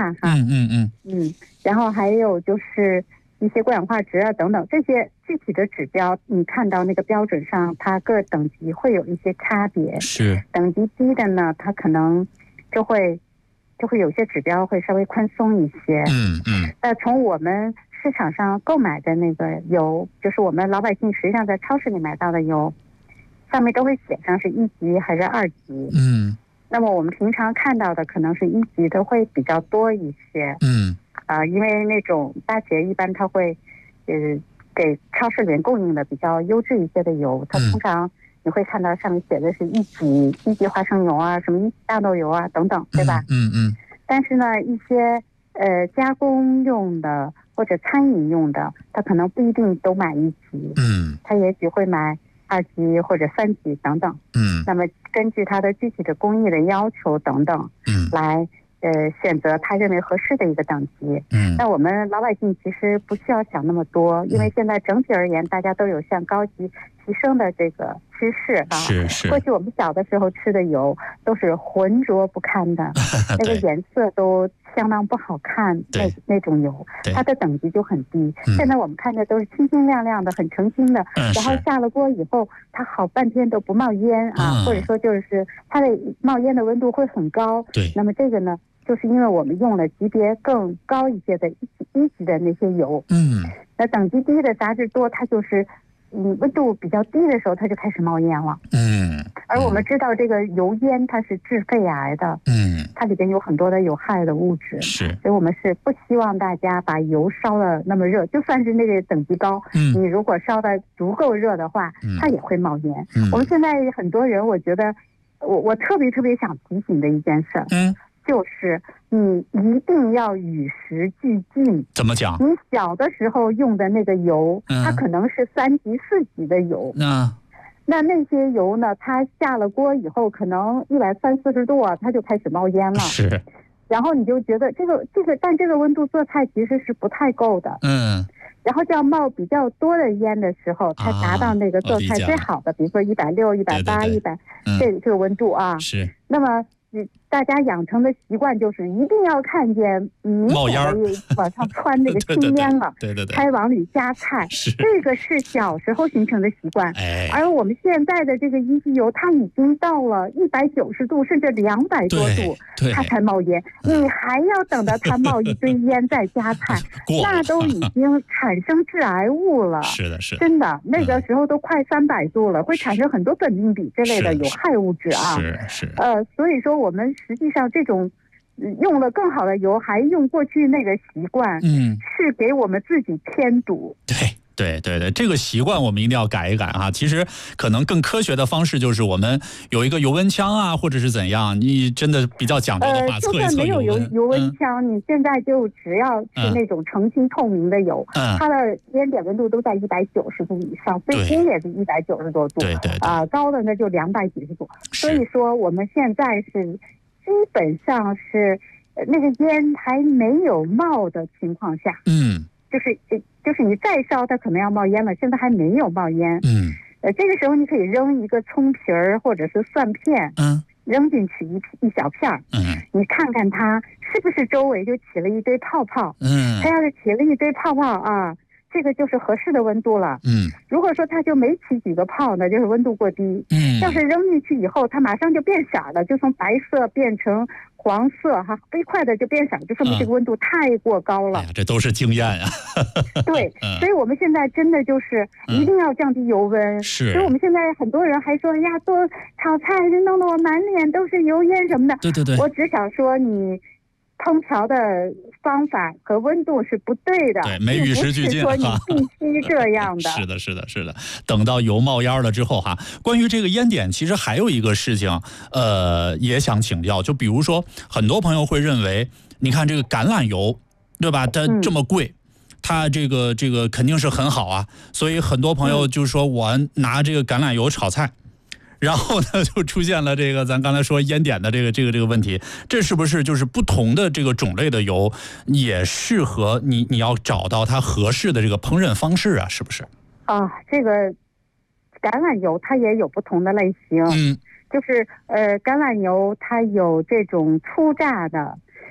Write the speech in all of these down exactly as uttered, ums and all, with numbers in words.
哈。嗯嗯嗯嗯，然后还有就是一些过氧化值啊等等，这些具体的指标，你看到那个标准上，它各等级会有一些差别。 是等级低的呢，它可能就会就会有些指标会稍微宽松一些。 嗯嗯。 那从我们市场上购买的那个油，就是我们老百姓实际上在超市里买到的油，上面都会写上是一级还是二级。 嗯。 那么我们平常看到的可能是一级的会比较多一些。 嗯。 啊、呃，因为那种大企业一般它会，呃，给超市里面供应的比较优质一些的油，它通常你会看到上面写的是一级、一级花生油啊，什么一级大豆油啊等等，对吧？ 嗯 嗯, 嗯。 但是呢，一些呃加工用的或者餐饮用的，它可能不一定都买一级， 嗯， 它也许会买二级或者三级等等。 嗯， 那么根据它的具体的工艺的要求等等， 嗯， 来呃选择他认为合适的一个等级。 嗯， 那我们老百姓其实不需要想那么多，因为现在整体而言，大家都有向高级提升的这个趋势啊。 是是。 过去我们小的时候吃的油都是浑浊不堪的，那个颜色都相当不好看，那那种油，它的等级就很低。 嗯、 现在我们看着都是清清亮亮的，很澄清的， 嗯、 然后下了锅以后，它好半天都不冒烟啊， 嗯、 或者说就是它的冒烟的温度会很高。 对， 那么这个呢，就是因为我们用了级别更高一些的一级一级的那些油。 嗯， 那等级低的杂质多，它就是嗯温度比较低的时候，它就开始冒烟了。 嗯， 而我们知道这个油烟它是致肺癌的。 嗯， 它里边有很多的有害的物质。 是， 所以我们是不希望大家把油烧的那么热，就算是那个等级高， 嗯， 你如果烧的足够热的话， 嗯、 它也会冒烟。 嗯， 我们现在很多人，我觉得我我特别特别想提醒的一件事， 嗯， 就是你一定要与时俱进。 怎么讲？ 你小的时候用的那个油， 嗯、 它可能是三级四级的油。 那那那些油呢，它下了锅以后，可能一百三四十度啊，它就开始冒烟了。 是。 然后你就觉得这个这个，但这个温度做菜其实是不太够的。 嗯。 然后就要冒比较多的烟的时候，才达到那个做菜最好的，啊、比如说一百六、一百八、一百这这个温度啊。 是。 那么。大家养成的习惯就是一定要看见明显的往上窜那个青烟了， 对对对， 才往里加菜。 是， 这个是小时候形成的习惯。 哎， 而我们现在的这个一级油，它已经到了一百九十度，甚至两百多度，它才冒烟。你还要等到它冒一堆烟再加菜，那都已经产生致癌物了。 是的，是的， 真的，那个时候都快三百度了，会产生很多苯并芘这类的有害物质啊。 是是。 呃，所以说。我们实际上这种用了更好的油，还用过去那个习惯， 嗯， 是给我们自己添堵。 对。对对对，这个习惯我们一定要改一改哈。其实可能更科学的方式就是我们有一个油温枪啊，或者是怎样。你真的比较讲究的话， 呃，就算没有油油温枪，嗯、你现在就只要是那种澄清透明的油， 嗯、 它的烟点温度都在一百九十度以上，最低也是一百九十多度， 对对啊、呃，高的那就两百几十度。所以说我们现在是基本上是那个烟还没有冒的情况下， 嗯。 就是就是你再烧，它可能要冒烟了，现在还没有冒烟。 嗯， 呃，这个时候你可以扔一个葱皮儿或者是蒜片， 嗯， 扔进去一一小片儿， 嗯， 你看看它是不是周围就起了一堆泡泡， 嗯， 它要是起了一堆泡泡啊，这个就是合适的温度了。 嗯， 如果说它就没起几个泡呢，就是温度过低。 嗯， 要是扔进去以后，它马上就变色了，就从白色变成黄色哈，飞快的就变色，就说明这个温度太过高了。 哎呀，这都是经验啊。 对，所以我们现在真的就是一定要降低油温。 嗯、是。 所以我们现在很多人还说呀，做炒菜弄得我满脸都是油烟什么的。 对对对。 我只想说你。烹调的方法和温度是不对的， 对，没与时俱进， 不是说你必须这样的。 是的，是的，是的。等到油冒烟了之后哈，关于这个烟点，其实还有一个事情，呃，也想请教。就比如说，很多朋友会认为，你看这个橄榄油，对吧？它这么贵。嗯，它这个这个肯定是很好啊，所以很多朋友就说我拿这个橄榄油炒菜。然后呢，就出现了这个咱刚才说烟点的这个这个这个问题，这是不是就是不同的这个种类的油也适合你？你要找到它合适的这个烹饪方式啊，是不是？ 啊，这个橄榄油它也有不同的类型， 嗯， 就是呃，橄榄油它有这种粗榨的，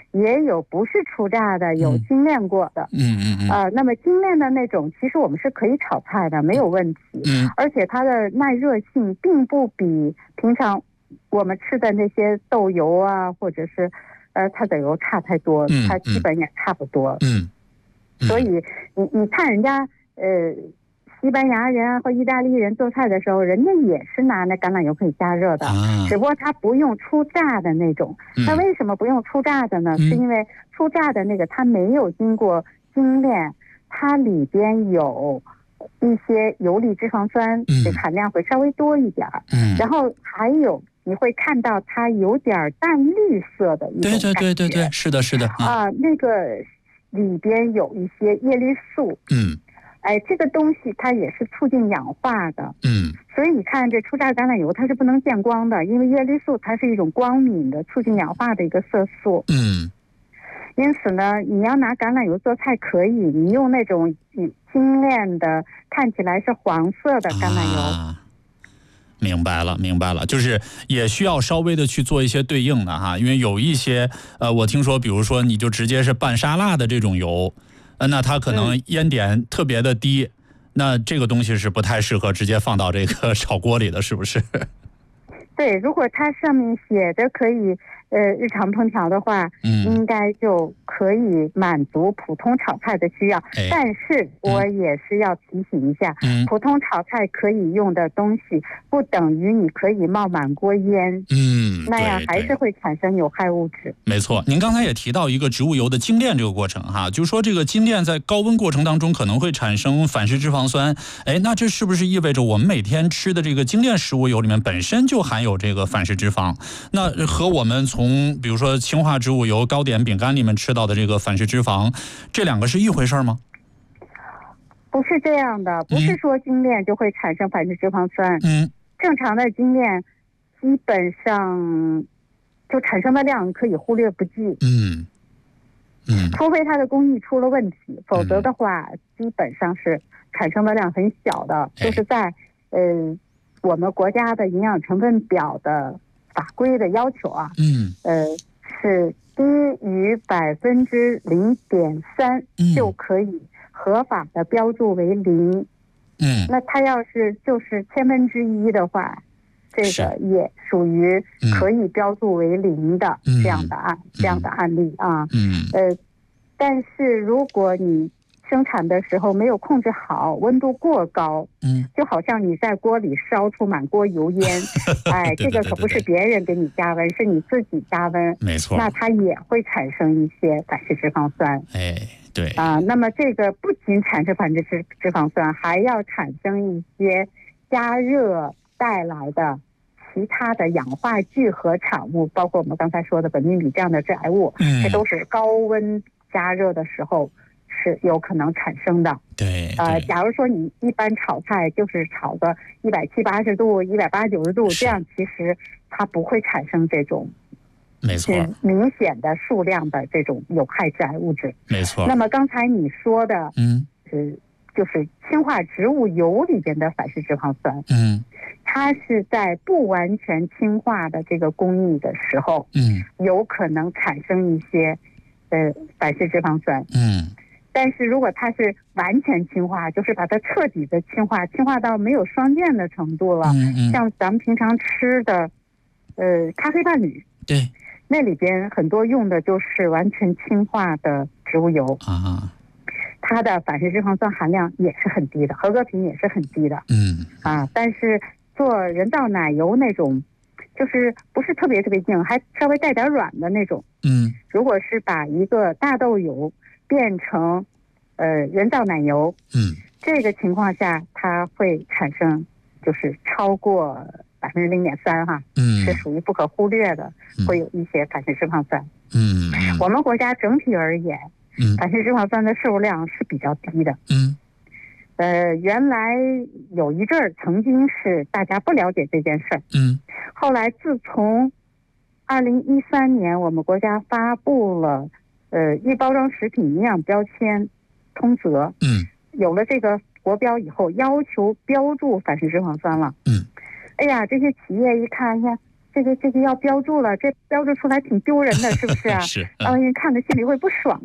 也有不是初榨的，有精炼过的。 嗯嗯嗯。 呃，那么精炼的那种，其实我们是可以炒菜的，没有问题。 嗯。 而且它的耐热性并不比平常我们吃的那些豆油啊，或者是呃菜籽油差太多， 嗯、 它基本也差不多。 嗯。嗯所以你你看人家呃。西班牙人和意大利人做菜的时候，人家也是拿那橄榄油可以加热的， 啊、 只不过它不用初榨的那种。那、嗯、为什么不用初榨的呢？ 嗯、 是因为初榨的那个它没有经过精炼，它里边有一些游离脂肪酸，这、嗯、含量会稍微多一点。嗯，然后还有你会看到它有点淡绿色的一种感觉。 对对对对对，是的，是的。 啊、呃，那个里边有一些叶绿素。 嗯。 哎，这个东西它也是促进氧化的， 嗯， 所以你看这初榨橄榄油它是不能见光的，因为叶绿素它是一种光敏的促进氧化的一个色素。 嗯， 因此呢，你要拿橄榄油做菜可以，你用那种精炼的看起来是黄色的橄榄油。 啊，明白了，明白了，就是也需要稍微的去做一些对应的哈，因为有一些呃，我听说，比如说你就直接是拌沙拉的这种油。呃，那它可能烟点特别的低、嗯，那这个东西是不太适合直接放到这个炒锅里的，是不是？ 对，如果它上面写着可以呃日常烹调的话，嗯，应该就可以满足普通炒菜的需要。哎、但是我也是要提醒一下、嗯，普通炒菜可以用的东西，不等于你可以冒满锅烟。嗯，那样还是会产生有害物质。 没错，您刚才也提到一个植物油的精炼这个过程哈，就是说这个精炼在高温过程当中可能会产生反式脂肪酸。哎，那这是不是意味着我们每天吃的这个精炼食物油里面本身就含有有这个反式脂肪，那和我们从比如说氢化植物油、糕点、饼干里面吃到的这个反式脂肪，这两个是一回事吗？ 不是这样的，不是说精炼就会产生反式脂肪酸。嗯，正常的精炼基本上就产生的量可以忽略不计。嗯嗯，除非它的工艺出了问题，否则的话、嗯、基本上是产生的量很小的，哎、就是在呃。我们国家的营养成分表的法规的要求啊，嗯，呃，是低于百分之零点三就可以合法的标注为零。嗯，那它要是就是千分之一的话，这个也属于可以标注为零的这样的案、嗯、这样的案例啊。嗯，呃，但是如果你生产的时候没有控制好，温度过高，嗯，就好像你在锅里烧出满锅油烟，哎，这个可不是别人给你加温，是你自己加温， 没错， 那它也会产生一些反式脂肪酸， 哎，对啊，那么这个不仅产生反式脂脂肪酸，还要产生一些加热带来的其他的氧化聚合产物，包括我们刚才说的苯并芘这样的致癌物，嗯，这都是高温加热的时候是有可能产生的。 对， 呃，假如说你一般炒菜就是炒个一百七八十度、一百八九十度，这样其实它不会产生这种没错明显的数量的这种有害致癌物质。 没错。 那么刚才你说的，嗯，是就是氢化植物油里边的反式脂肪酸，嗯，它是在不完全氢化的这个工艺的时候，嗯，有可能产生一些呃反式脂肪酸，嗯。但是如果它是完全氢化，就是把它彻底的氢化，氢化到没有双键的程度了，嗯嗯，像咱们平常吃的呃咖啡伴侣， 对， 那里边很多用的就是完全氢化的植物油啊，它的反式脂肪酸含量也是很低的，合格品也是很低的，嗯啊，但是做人造奶油那种就是不是特别特别硬，还稍微带点软的那种，嗯，如果是把一个大豆油变成呃人造奶油，嗯，这个情况下它会产生就是超过百分之零点三哈，嗯，是属于不可忽略的，嗯，会有一些反式脂肪酸，嗯，嗯，我们国家整体而言，嗯，反式脂肪酸的摄入量是比较低的，嗯，呃，原来有一阵儿曾经是大家不了解这件事儿，嗯，后来自从二零一三年我们国家发布了呃，预包装食品营养标签通则，嗯，有了这个国标以后，要求标注反式脂肪酸了，嗯，哎呀，这些企业一看，看这个这个要标注了，这标注出来挺丢人的，是不是啊？ 是， 嗯，人看着心里会不爽